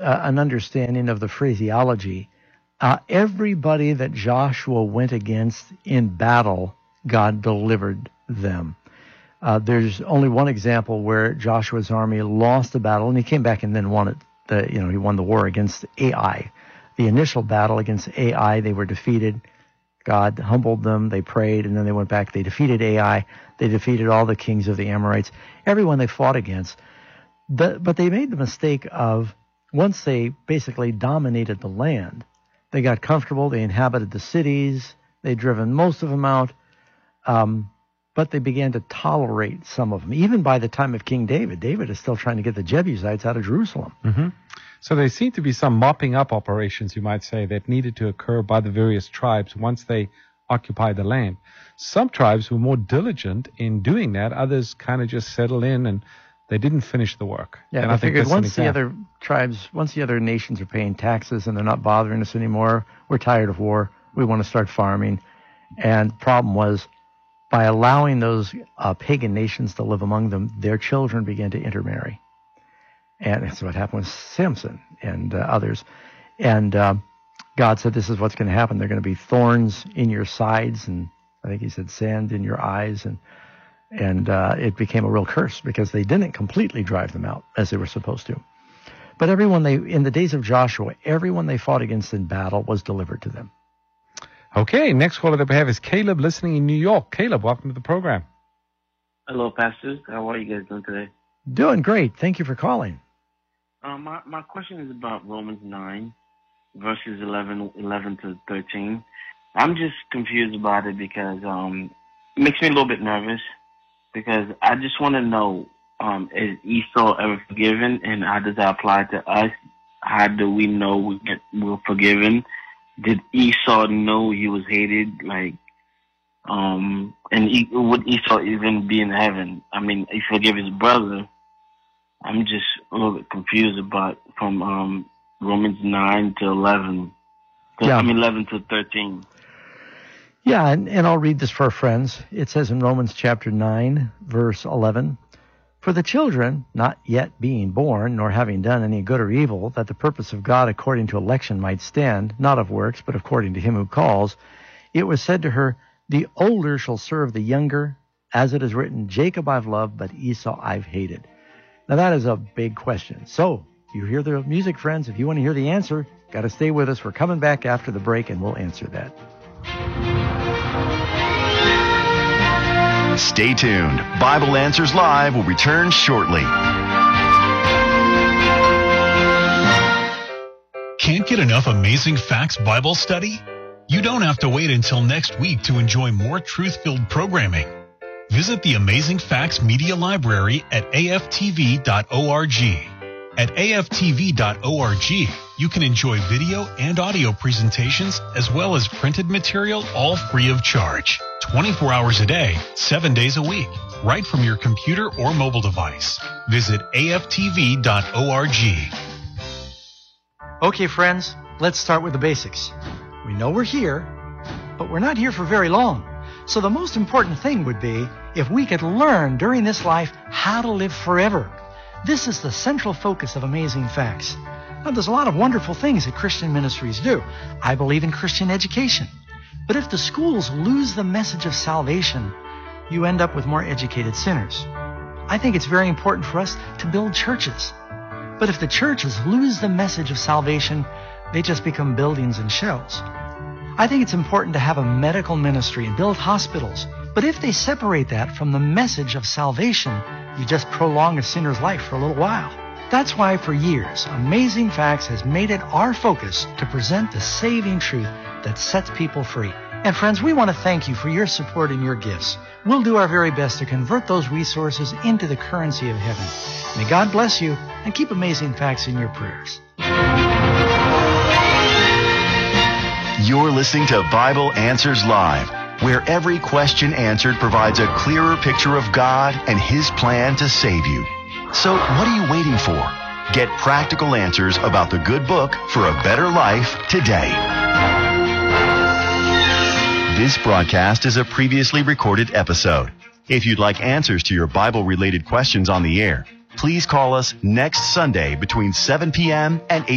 an understanding of the phraseology, everybody that Joshua went against in battle, God delivered them. There's only one example where Joshua's army lost the battle, and he came back and then won it. He won the war against Ai. The initial battle against Ai, they were defeated. God humbled them. They prayed, and then they went back. They defeated Ai. They defeated all the kings of the Amorites, everyone they fought against. But they made the mistake of, once they basically dominated the land, they got comfortable. They inhabited the cities. They'd driven most of them out. But they began to tolerate some of them. Even by the time of King David, David is still trying to get the Jebusites out of Jerusalem. Mm-hmm. So there seemed to be some mopping up operations, you might say, that needed to occur by the various tribes once they occupied the land. Some tribes were more diligent in doing that. Others kind of just settled in and they didn't finish the work. Yeah, and I figured once the other nations are paying taxes and they're not bothering us anymore, we're tired of war. We want to start farming. And the problem was, by allowing those pagan nations to live among them, their children began to intermarry. And that's what happened with Samson and others. And God said, this is what's going to happen. They're going to be thorns in your sides, and I think he said sand in your eyes. And it became a real curse because they didn't completely drive them out as they were supposed to. But in the days of Joshua, everyone they fought against in battle was delivered to them. Okay, next caller that we have is Caleb, listening in New York. Caleb, welcome to the program. Hello, pastors. How are you guys doing today? Doing great. Thank you for calling. My question is about Romans 9, verses 11 to 13. I'm just confused about it because it makes me a little bit nervous, because I just want to know, is Esau ever forgiven, and how does that apply to us? How do we know we're forgiven? Did Esau know he was hated? Would Esau even be in heaven? I mean, he forgave his brother. I'm just a little bit confused about from Romans 9 to 11. Yeah. 11 to 13. Yeah, and I'll read this for our friends. It says in Romans chapter 9, verse 11, "For the children, not yet being born, nor having done any good or evil, that the purpose of God according to election might stand, not of works, but according to him who calls, it was said to her, the older shall serve the younger, as it is written, Jacob I've loved, but Esau I've hated." Now that is a big question. So, you hear the music, friends. If you want to hear the answer, got to stay with us. We're coming back after the break, and we'll answer that. Stay tuned. Bible Answers Live will return shortly. Can't get enough Amazing Facts Bible study? You don't have to wait until next week to enjoy more truth-filled programming. Visit the Amazing Facts Media Library at aftv.org. At aftv.org, you can enjoy video and audio presentations as well as printed material, all free of charge. 24 hours a day, 7 days a week, right from your computer or mobile device. Visit aftv.org. Okay, friends, let's start with the basics. We know we're here, but we're not here for very long. So the most important thing would be if we could learn during this life how to live forever. This is the central focus of Amazing Facts. Now, there's a lot of wonderful things that Christian ministries do. I believe in Christian education. But if the schools lose the message of salvation, you end up with more educated sinners. I think it's very important for us to build churches. But if the churches lose the message of salvation, they just become buildings and shells. I think it's important to have a medical ministry and build hospitals. But if they separate that from the message of salvation, you just prolong a sinner's life for a little while. That's why for years, Amazing Facts has made it our focus to present the saving truth that sets people free. And friends, we want to thank you for your support and your gifts. We'll do our very best to convert those resources into the currency of heaven. May God bless you, and keep Amazing Facts in your prayers. You're listening to Bible Answers Live, where every question answered provides a clearer picture of God and His plan to save you. So what are you waiting for? Get practical answers about the good book for a better life today. This broadcast is a previously recorded episode. If you'd like answers to your Bible-related questions on the air, please call us next Sunday between 7 p.m. and 8